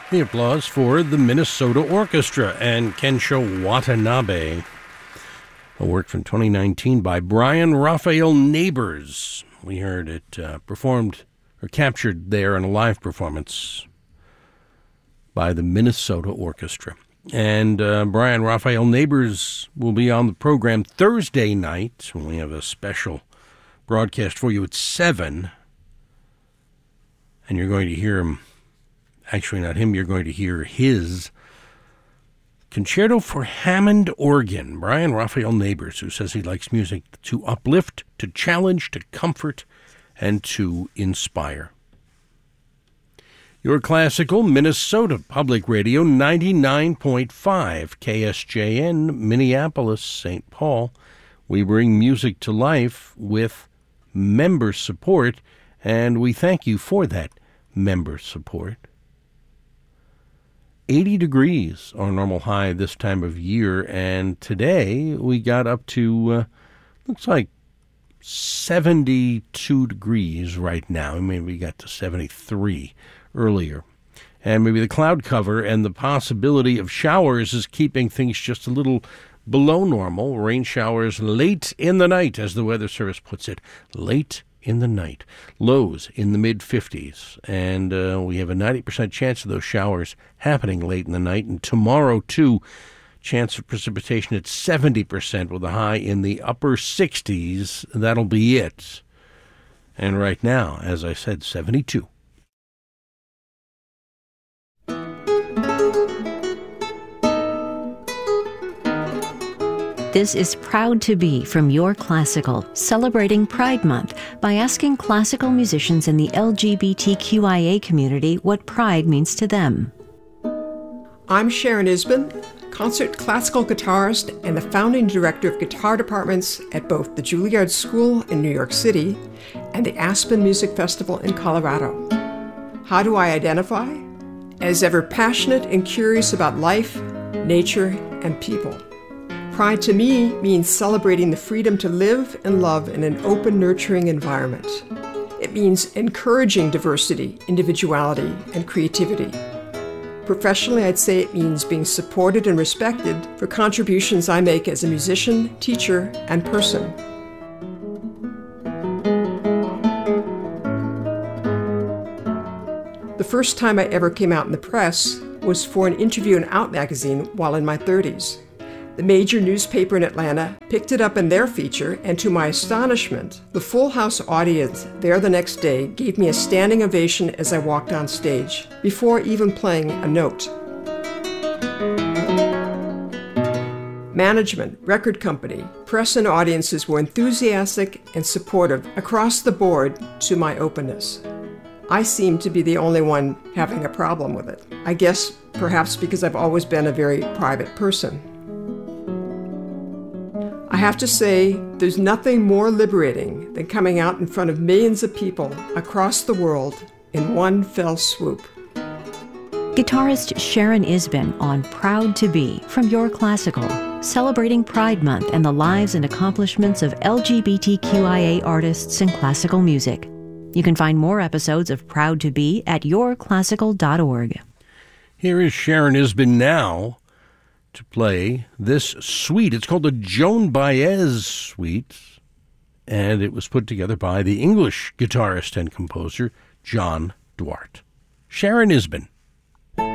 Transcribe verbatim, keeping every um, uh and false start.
The applause for the Minnesota Orchestra and Kensho Watanabe, a work from twenty nineteen by Brian Raphael Neighbors. We heard it uh, performed or captured there in a live performance by the Minnesota Orchestra. And uh, Brian Raphael Neighbors will be on the program Thursday night when we have a special broadcast for you at seven. And you're going to hear him, actually not him, you're going to hear his Concerto for Hammond Organ. Brian Raphael Neighbors, who says he likes music to uplift, to challenge, to comfort, and to inspire. Your classical Minnesota Public Radio, ninety-nine point five K S J N, Minneapolis, Saint Paul. We bring music to life with member support, and we thank you for that member support. eighty degrees, our normal high this time of year, and today we got up to, uh, looks like seventy-two degrees right now. Maybe we got to seventy-three earlier. And maybe the cloud cover and the possibility of showers is keeping things just a little below normal. Rain showers late in the night, as the Weather Service puts it, late in the night. Lows in the mid-fifties, and uh, we have a ninety percent chance of those showers happening late in the night. And tomorrow, too, chance of precipitation at seventy percent with a high in the upper sixties. That'll be it. And right now, as I said, seventy-two. This is Proud to Be from Your Classical, celebrating Pride Month by asking classical musicians in the L G B T Q I A community what pride means to them. I'm Sharon Isbin, concert classical guitarist and the founding director of guitar departments at both the Juilliard School in New York City and the Aspen Music Festival in Colorado. How do I identify? As ever passionate and curious about life, nature, and people. Pride to me means celebrating the freedom to live and love in an open, nurturing environment. It means encouraging diversity, individuality, and creativity. Professionally, I'd say it means being supported and respected for contributions I make as a musician, teacher, and person. The first time I ever came out in the press was for an interview in Out magazine while in my thirties. The major newspaper in Atlanta picked it up in their feature, and to my astonishment, the Full House audience there the next day gave me a standing ovation as I walked on stage, before even playing a note. Management, record company, press and audiences were enthusiastic and supportive across the board to my openness. I seem to be the only one having a problem with it. I guess perhaps because I've always been a very private person. I have to say, there's nothing more liberating than coming out in front of millions of people across the world in one fell swoop. Guitarist Sharon Isbin on Proud to Be from Your Classical, celebrating Pride Month and the lives and accomplishments of L G B T Q I A artists in classical music. You can find more episodes of Proud to Be at your classical dot org. Here is Sharon Isbin now to play this suite. It's called the Joan Baez Suite, and it was put together by the English guitarist and composer John Duarte. Sharon Isbin.